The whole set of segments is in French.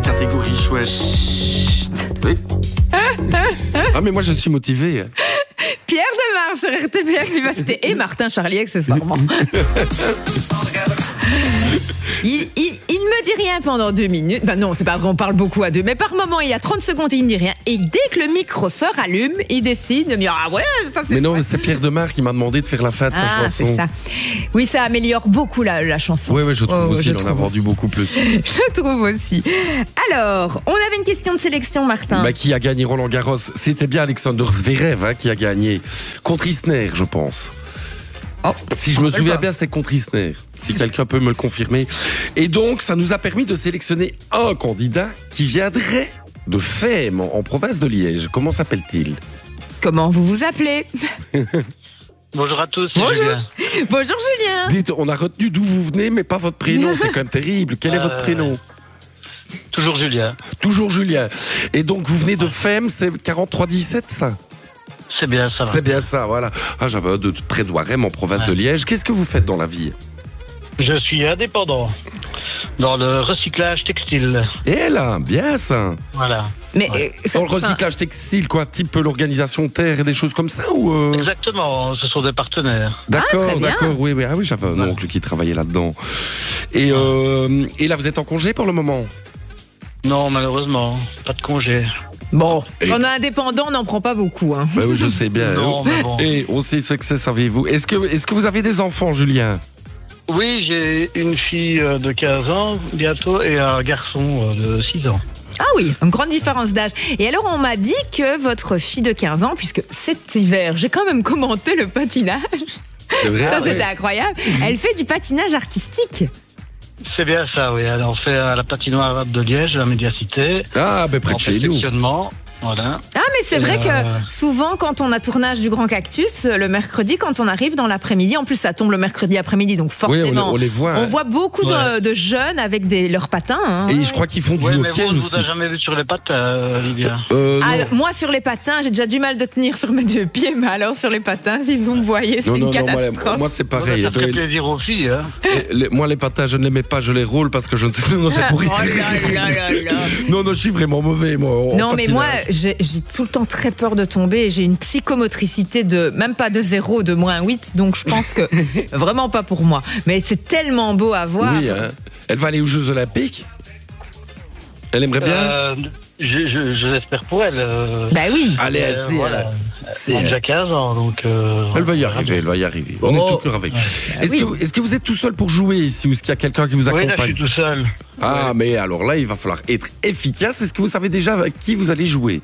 catégorie chouette. Oui. Ah, mais moi, je suis motivé. Pierre Demar sur RTBF Vivacité et Martin Charlier accessoirement. Il me dit rien pendant 2 minutes. Enfin non, c'est pas vrai, on parle beaucoup à deux. Mais par moment, il y a 30 secondes, il ne dit rien. Et dès que le micro se rallume, il décide de me dire « Ah ouais, ça c'est... » Mais non, c'est Pierre Demar qui m'a demandé de faire la fin de sa chanson. C'est ça. Oui, ça améliore beaucoup la chanson. Oui, je trouve aussi, il en a vendu beaucoup plus. Je trouve aussi. Alors, on avait une question de sélection, Martin. Qui a gagné Roland Garros? C'était bien Alexander Zverev qui a gagné. Contre Isner, je pense. Si je me souviens bien, c'était contre Isner. Si quelqu'un peut me le confirmer. Et donc, ça nous a permis de sélectionner un candidat qui viendrait de Fèmes, en province de Liège. Comment s'appelle-t-il? Comment vous vous appelez? Bonjour à tous, c'est Bonjour. Julien. Bonjour Julien. Dites, on a retenu d'où vous venez, mais pas votre prénom. C'est quand même terrible. Quel est votre prénom? Toujours Julien. Toujours Julien. Et donc, vous venez de Fèmes, c'est 43-17, ça? C'est bien ça. C'est bien ça, voilà. Ah, j'avais un de près de Warem, en province de Liège. Qu'est-ce que vous faites dans la vie? Je suis indépendant dans le recyclage textile. Et là, bien ça. Voilà. Mais dans le recyclage textile, quoi, type l'organisation Terre et des choses comme ça ou Exactement, ce sont des partenaires. D'accord, très bien. d'accord, oui, j'avais un oncle qui travaillait là-dedans. Et là, vous êtes en congé pour le moment? Non, malheureusement, pas de congé. bon, quand on est indépendant, on n'en prend pas beaucoup. Hein. Oui, je sais bien. Non, mais bon. Et on sait ce que c'est, savez-vous. Est-ce que vous avez des enfants, Julien? Oui, j'ai une fille de 15 ans bientôt et un garçon de 6 ans. Ah oui, une grande différence d'âge. Et alors, on m'a dit que votre fille de 15 ans, puisque cet hiver, j'ai quand même commenté le patinage. C'est vrai, Ça, c'était incroyable. Elle fait du patinage artistique. C'est bien ça, oui. Elle en fait à la patinoire de Liège, à la Médiacité. Ah, ben près de chez nous. Perfectionnement, voilà. Ah, mais c'est vrai que souvent, quand on a tournage du Grand Cactus, le mercredi, quand on arrive dans l'après-midi, en plus, ça tombe le mercredi après-midi, donc forcément, on les voit. On voit beaucoup de jeunes avec leurs patins. Hein. Et je crois qu'ils font du Oui, mais hockey vous, aussi. vous avez jamais vu sur les pattes, Olivia? Moi, sur les patins, j'ai déjà du mal de tenir sur mes 2 pieds, mais alors sur les patins, si vous me voyez, c'est une catastrophe. Moi, c'est pareil. Ça fait plaisir aux filles, hein. Moi, les patins, je ne les mets pas, je les roule parce que je ne sais pas. C'est pourri. Non, je suis vraiment mauvais, moi. Non, mais moi, j'ai tout le temps très peur de tomber et j'ai une psychomotricité de, même pas de 0, de -8, donc je pense que vraiment pas pour moi. Mais c'est tellement beau à voir. Oui, hein. Elle va aller aux Jeux Olympiques? Elle aimerait bien? Je l'espère pour elle. Bah oui. Allez, voilà. Elle a déjà 15 ans, donc... Elle va y arriver, On est tout cœur avec. Est-ce que vous êtes tout seul pour jouer ici ou est-ce qu'il y a quelqu'un qui vous accompagne? Oui, là, je suis tout seul. Ah, mais alors là, il va falloir être efficace. Est-ce que vous savez déjà avec qui vous allez jouer?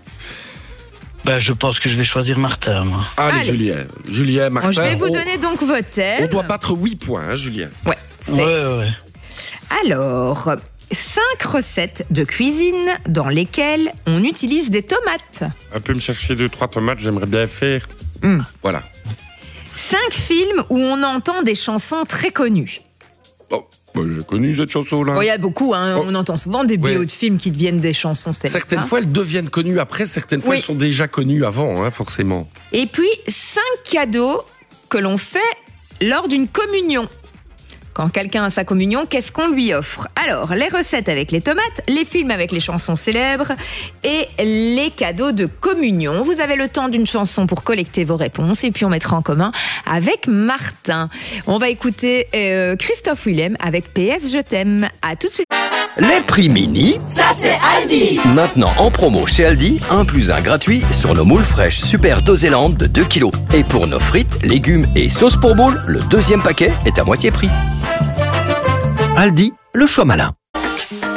Je pense que je vais choisir Martin, moi. Allez. Julien, Martin. Je vais vous donner donc vos thèmes. On doit battre 8 points, hein, Julien? Ouais. Ouais. Alors, 5 recettes de cuisine dans lesquelles on utilise des tomates. Un peu me chercher 2-3 tomates, j'aimerais bien faire. Voilà. 5 films où on entend des chansons très connues. J'ai connu cette chanson-là. Il y a beaucoup, hein. On entend souvent des BO de films qui deviennent des chansons célèbres. Certaines fois, elles deviennent connues après, certaines fois, elles sont déjà connues avant, hein, forcément. Et puis, 5 cadeaux que l'on fait lors d'une communion. Quand quelqu'un a sa communion, qu'est-ce qu'on lui offre? Alors, les recettes avec les tomates, les films avec les chansons célèbres et les cadeaux de communion. Vous avez le temps d'une chanson pour collecter vos réponses et puis on mettra en commun avec Martin. On va écouter Christophe Willem avec PS Je t'aime. À tout de suite. Les prix mini, ça c'est Aldi. Maintenant en promo chez Aldi, 1 + 1 gratuit sur nos moules fraîches Super Dosélande de 2 kg. Et pour nos frites, légumes et sauces pour moules, le 2e paquet est à moitié prix. Aldi, le choix malin.